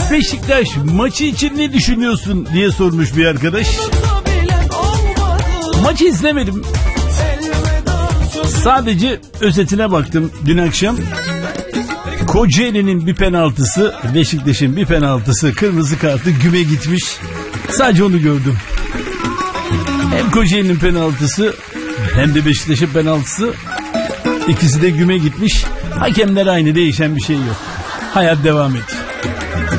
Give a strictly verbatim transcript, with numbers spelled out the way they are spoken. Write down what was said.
Beşiktaş maçı için ne düşünüyorsun diye sormuş bir arkadaş. Maçı izlemedim. Sadece özetine baktım dün akşam. Kocaeli'nin bir penaltısı, Beşiktaş'ın bir penaltısı, kırmızı kartı güme gitmiş. Sadece onu gördüm. Hem Kocaeli'nin penaltısı hem de Beşiktaş'ın penaltısı, ikisi de güme gitmiş. Hakemler aynı, değişen bir şey yok. Hayat devam ediyor.